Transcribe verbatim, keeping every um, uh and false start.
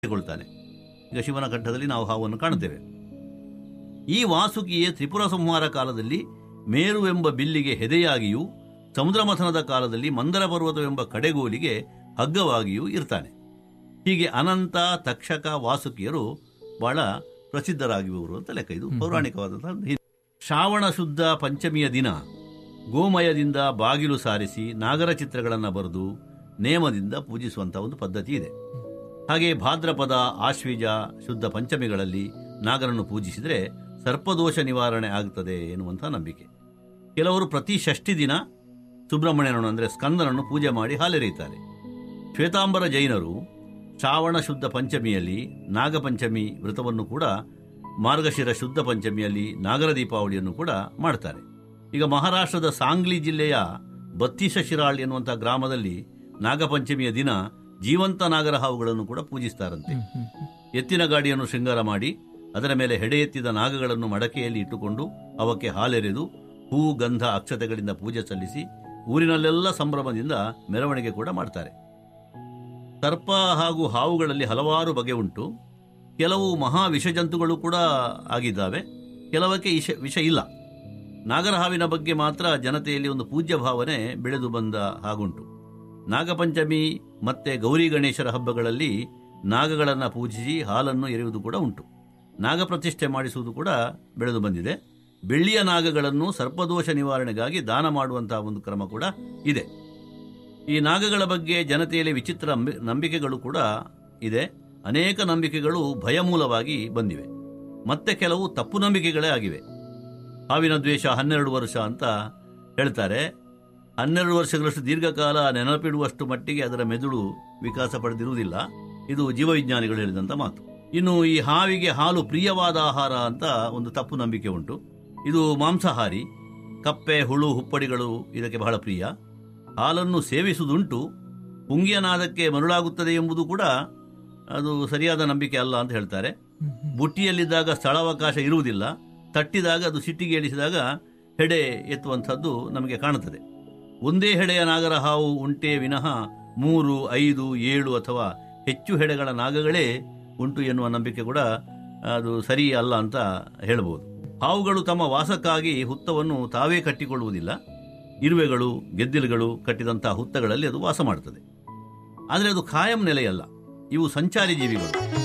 ಕೊಳ್ತಾನೆ. ಈಗ ಶಿವನ ಕಂಠದಲ್ಲಿ ನಾವು ಹಾವನ್ನು ಕಾಣುತ್ತೇವೆ. ಈ ವಾಸುಕಿಯೇ ತ್ರಿಪುರ ಸಂಹಾರ ಕಾಲದಲ್ಲಿ ಮೇರುವೆಂಬ ಬಿಲ್ಲಿಗೆ ಹೆದೆಯಾಗಿಯೂ ಸಮುದ್ರ ಮಥನದ ಕಾಲದಲ್ಲಿ ಮಂದರ ಪರ್ವತವೆಂಬ ಕಡೆಗೋಲಿಗೆ ಹಗ್ಗವಾಗಿಯೂ ಇರ್ತಾನೆ. ಹೀಗೆ ಅನಂತ, ತಕ್ಷಕ, ವಾಸುಕಿಯರು ಬಹಳ ಪ್ರಸಿದ್ಧರಾಗಿರುವರು ಅಂತ ಲೆಕ್ಕ. ಇದು ಪೌರಾಣಿಕವಾದಂತಹ. ಶ್ರಾವಣ ಶುದ್ಧ ಪಂಚಮಿಯ ದಿನ ಗೋಮಯದಿಂದ ಬಾಗಿಲು ಸಾರಿಸಿ ನಾಗರ ಚಿತ್ರಗಳನ್ನು ಬರೆದು ನೇಮದಿಂದ ಪೂಜಿಸುವಂಥ ಒಂದು ಪದ್ಧತಿ ಇದೆ. ಹಾಗೆ ಭಾದ್ರಪದ, ಆಶ್ವೀಜ ಶುದ್ಧ ಪಂಚಮಿಗಳಲ್ಲಿ ನಾಗರನ್ನು ಪೂಜಿಸಿದರೆ ಸರ್ಪದೋಷ ನಿವಾರಣೆ ಆಗುತ್ತದೆ ಎನ್ನುವಂಥ ನಂಬಿಕೆ. ಕೆಲವರು ಪ್ರತಿ ಷಷ್ಠಿ ದಿನ ಸುಬ್ರಹ್ಮಣ್ಯನನ್ನು ಅಂದರೆ ಸ್ಕಂದನನ್ನು ಪೂಜೆ ಮಾಡಿ ಹಾಲೆರೆಯುತ್ತಾರೆ. ಶ್ವೇತಾಂಬರ ಜೈನರು ಶ್ರಾವಣ ಶುದ್ಧ ಪಂಚಮಿಯಲ್ಲಿ ನಾಗಪಂಚಮಿ ವ್ರತವನ್ನು ಕೂಡ, ಮಾರ್ಗಶಿರ ಶುದ್ಧ ಪಂಚಮಿಯಲ್ಲಿ ನಾಗರ ದೀಪಾವಳಿಯನ್ನು ಕೂಡ ಮಾಡ್ತಾರೆ. ಈಗ ಮಹಾರಾಷ್ಟ್ರದ ಸಾಂಗ್ಲಿ ಜಿಲ್ಲೆಯ ಬತ್ತೀಸ ಶಿರಾಳ್ ಎನ್ನುವಂಥ ಗ್ರಾಮದಲ್ಲಿ ನಾಗಪಂಚಮಿಯ ದಿನ ಜೀವಂತ ನಾಗರ ಹಾವುಗಳನ್ನು ಕೂಡ ಪೂಜಿಸ್ತಾರಂತೆ. ಎತ್ತಿನ ಗಾಡಿಯನ್ನು ಶೃಂಗಾರ ಮಾಡಿ ಅದರ ಮೇಲೆ ಹೆಡೆ ಎತ್ತಿದ ನಾಗಗಳನ್ನು ಮಡಕೆಯಲ್ಲಿ ಇಟ್ಟುಕೊಂಡು ಅವಕ್ಕೆ ಹಾಲೆರೆದು ಹೂ, ಗಂಧ, ಅಕ್ಷತೆಗಳಿಂದ ಪೂಜೆ ಸಲ್ಲಿಸಿ ಊರಿನಲ್ಲೆಲ್ಲ ಸಂಭ್ರಮದಿಂದ ಮೆರವಣಿಗೆ ಕೂಡ ಮಾಡ್ತಾರೆ. ಸರ್ಪ ಹಾಗೂ ಹಾವುಗಳಲ್ಲಿ ಹಲವಾರು ಬಗೆ ಉಂಟು. ಕೆಲವು ಮಹಾ ವಿಷಜಂತುಗಳು ಕೂಡ ಆಗಿದ್ದಾವೆ, ಕೆಲವಕ್ಕೆ ವಿಷ ವಿಷ ಇಲ್ಲ. ನಾಗರ ಹಾವಿನ ಬಗ್ಗೆ ಮಾತ್ರ ಜನತೆಯಲ್ಲಿ ಒಂದು ಪೂಜ್ಯ ಭಾವನೆ ಬೆಳೆದು ಬಂದ ಹಾಗುಂಟು. ನಾಗಪಂಚಮಿ ಮತ್ತೆ ಗೌರಿ ಗಣೇಶರ ಹಬ್ಬಗಳಲ್ಲಿ ನಾಗಗಳನ್ನು ಪೂಜಿಸಿ ಹಾಲನ್ನು ಎರೆಯುವುದು ಕೂಡ ಉಂಟು. ನಾಗಪ್ರತಿಷ್ಠೆ ಮಾಡಿಸುವುದು ಕೂಡ ಬೆಳೆದು ಬಂದಿದೆ. ಬೆಳ್ಳಿಯ ನಾಗಗಳನ್ನು ಸರ್ಪದೋಷ ನಿವಾರಣೆಗಾಗಿ ದಾನ ಮಾಡುವಂತಹ ಒಂದು ಕ್ರಮ ಕೂಡ ಇದೆ. ಈ ನಾಗಗಳ ಬಗ್ಗೆ ಜನತೆಯಲ್ಲಿ ವಿಚಿತ್ರ ನಂಬಿಕೆಗಳು ಕೂಡ ಇದೆ. ಅನೇಕ ನಂಬಿಕೆಗಳು ಭಯಮೂಲವಾಗಿ ಬಂದಿವೆ, ಮತ್ತೆ ಕೆಲವು ತಪ್ಪು ನಂಬಿಕೆಗಳೇ ಆಗಿವೆ. ಹಾವಿನ ದ್ವೇಷ ಹನ್ನೆರಡು ವರ್ಷ ಅಂತ ಹೇಳ್ತಾರೆ. ಹನ್ನೆರಡು ವರ್ಷಗಳಷ್ಟು ದೀರ್ಘಕಾಲ ನೆನಪಿಡುವಷ್ಟು ಮಟ್ಟಿಗೆ ಅದರ ಮೆದುಳು ವಿಕಾಸ ಪಡೆದಿರುವುದಿಲ್ಲ. ಇದು ಜೀವವಿಜ್ಞಾನಿಗಳು ಹೇಳಿದಂಥ ಮಾತು. ಇನ್ನು ಈ ಹಾವಿಗೆ ಹಾಲು ಪ್ರಿಯವಾದ ಆಹಾರ ಅಂತ ಒಂದು ತಪ್ಪು ನಂಬಿಕೆ ಉಂಟು. ಇದು ಮಾಂಸಾಹಾರಿ. ಕಪ್ಪೆ, ಹುಳು, ಹುಪ್ಪಡಿಗಳು ಇದಕ್ಕೆ ಬಹಳ ಪ್ರಿಯ. ಹಾಲನ್ನು ಸೇವಿಸುವುದುಂಟು. ಪುಂಗಿಯ ನಾದಕ್ಕೆ ಮರುಳಾಗುತ್ತದೆ ಎಂಬುದು ಕೂಡ ಅದು ಸರಿಯಾದ ನಂಬಿಕೆ ಅಲ್ಲ ಅಂತ ಹೇಳ್ತಾರೆ. ಬುಟ್ಟಿಯಲ್ಲಿದ್ದಾಗ ಸ್ಥಳಾವಕಾಶ ಇರುವುದಿಲ್ಲ. ತಟ್ಟಿದಾಗ ಅದು ಸಿಟ್ಟಿಗೆ ಏಳಿಸಿದಾಗ ಹೆಡೆ ಎತ್ತುವಂಥದ್ದು ನಮಗೆ ಕಾಣುತ್ತದೆ. ಒಂದೇ ಹೆಡೆಯ ನಾಗರ ಹಾವು ಉಂಟೇ ವಿನಃ ಮೂರು, ಐದು, ಏಳು ಅಥವಾ ಹೆಚ್ಚು ಹೆಡೆಗಳ ನಾಗಗಳೇ ಉಂಟು ಎನ್ನುವ ನಂಬಿಕೆ ಕೂಡ ಅದು ಸರಿ ಅಲ್ಲ ಅಂತ ಹೇಳ್ಬೋದು. ಹಾವುಗಳು ತಮ್ಮ ವಾಸಕ್ಕಾಗಿ ಹುತ್ತವನ್ನು ತಾವೇ ಕಟ್ಟಿಕೊಳ್ಳುವುದಿಲ್ಲ. ಇರುವೆಗಳು, ಗೆದ್ದಿಲುಗಳು ಕಟ್ಟಿದಂತಹ ಹುತ್ತಗಳಲ್ಲಿ ಅದು ವಾಸ ಮಾಡುತ್ತದೆ. ಆದರೆ ಅದು ಕಾಯಂ ನೆಲೆಯಲ್ಲ. ಇವು ಸಂಚಾರಿ ಜೀವಿಗಳು.